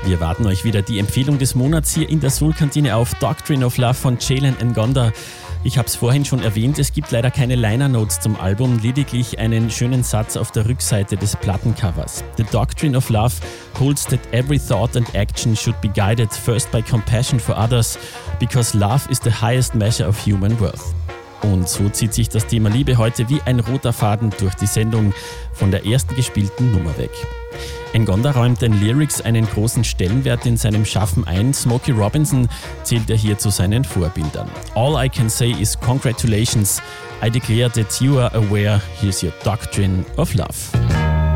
Wir warten euch wieder die Empfehlung des Monats hier in der Soul-Kantine auf. Doctrine of Love von Jalen Ngonda. Ich habe es vorhin schon erwähnt, es gibt leider keine Liner-Notes zum Album, lediglich einen schönen Satz auf der Rückseite des Plattencovers. The Doctrine of Love holds that every thought and action should be guided first by compassion for others, because love is the highest measure of human worth. Und so zieht sich das Thema Liebe heute wie ein roter Faden durch die Sendung von der ersten gespielten Nummer weg. Ngonda räumt den Lyrics einen großen Stellenwert in seinem Schaffen ein. Smokey Robinson zählt er hier zu seinen Vorbildern. All I can say is congratulations. I declare that you are aware. Here's your Doctrine of Love.